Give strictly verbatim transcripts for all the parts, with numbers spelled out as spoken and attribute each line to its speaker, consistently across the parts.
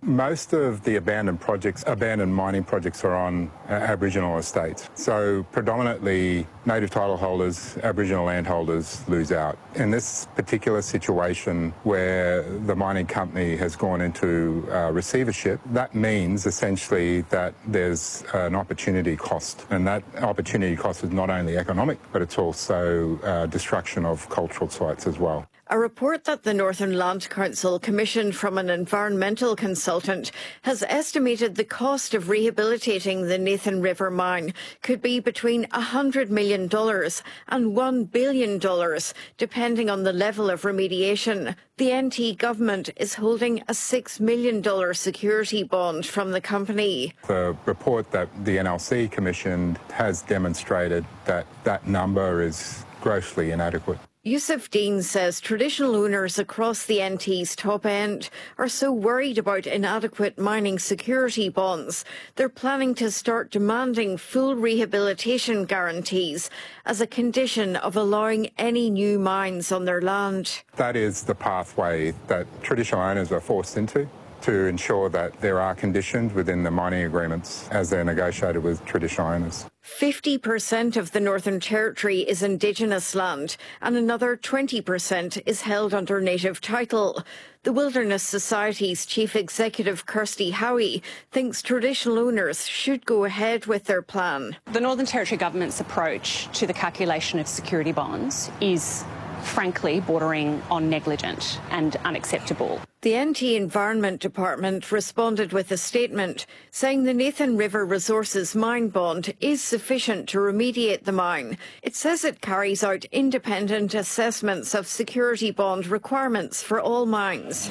Speaker 1: Most of the abandoned projects, abandoned mining projects are on uh, Aboriginal estates. So predominantly native title holders, Aboriginal landholders lose out. In this particular situation where the mining company has gone into uh, receivership, that means essentially that there's an opportunity cost. And that opportunity cost is not only economic, but it's also uh, destruction of cultural sites as well.
Speaker 2: A report that the Northern Land Council commissioned from an environmental consultant has estimated the cost of rehabilitating the Nathan River mine could be between one hundred million dollars and one billion dollars, depending on the level of remediation. The N T government is holding a six million dollars security bond from the company.
Speaker 1: The report that the N L C commissioned has demonstrated that that number is grossly inadequate.
Speaker 2: Yusuf Dean says traditional owners across the N T's top end are so worried about inadequate mining security bonds, they're planning to start demanding full rehabilitation guarantees as a condition of allowing any new mines on their land.
Speaker 1: That is the pathway that traditional owners are forced into, to ensure that there are conditions within the mining agreements as they're negotiated with traditional owners.
Speaker 2: fifty percent of the Northern Territory is Indigenous land and another twenty percent is held under native title. The Wilderness Society's Chief Executive Kirsty Howie thinks traditional owners should go ahead with their plan.
Speaker 3: The Northern Territory Government's approach to the calculation of security bonds is frankly bordering on negligent and unacceptable.
Speaker 2: The N T Environment Department responded with a statement saying the Nathan River Resources mine bond is sufficient to remediate the mine. It says it carries out independent assessments of security bond requirements for all mines.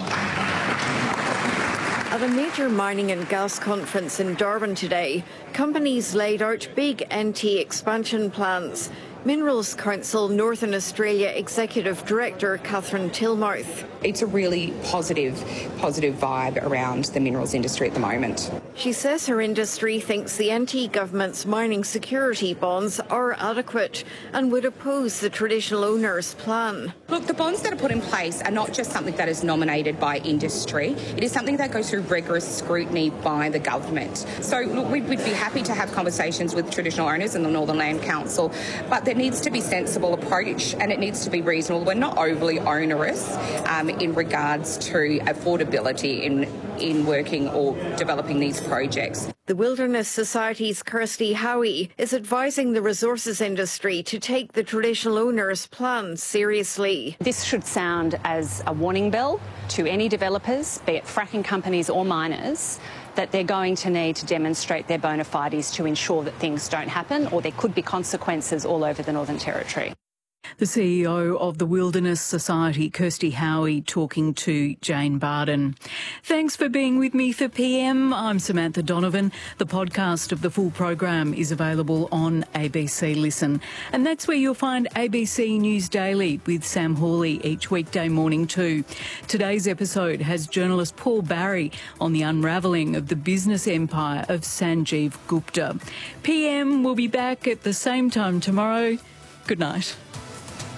Speaker 2: At a major mining and gas conference in Darwin today, companies laid out big N T expansion plans. Minerals Council Northern Australia Executive Director Catherine Tilmouth.
Speaker 4: It's a really positive, positive vibe around the minerals industry at the moment.
Speaker 2: She says her industry thinks the N T government's mining security bonds are adequate and would oppose the traditional owners' plan.
Speaker 4: Look, the bonds that are put in place are not just something that is nominated by industry. It is something that goes through rigorous scrutiny by the government. So, look, we'd, we'd be happy to have conversations with traditional owners and the Northern Land Council, but there needs to be a sensible approach and it needs to be reasonable. We're not overly onerous um, in regards to affordability in, in working or developing these projects.
Speaker 2: The Wilderness Society's Kirsty Howie is advising the resources industry to take the traditional owners' plan seriously.
Speaker 3: This should sound as a warning bell to any developers, be it fracking companies or miners, that they're going to need to demonstrate their bona fides to ensure that things don't happen, or there could be consequences all over the Northern Territory.
Speaker 5: The C E O of the Wilderness Society, Kirsty Howie, talking to Jane Barden. Thanks for being with me for P M. I'm Samantha Donovan. The podcast of the full program is available on A B C Listen. And that's where you'll find A B C News Daily with Sam Hawley each weekday morning too. Today's episode has journalist Paul Barry on the unravelling of the business empire of Sanjeev Gupta. P M will be back at the same time tomorrow. Good night.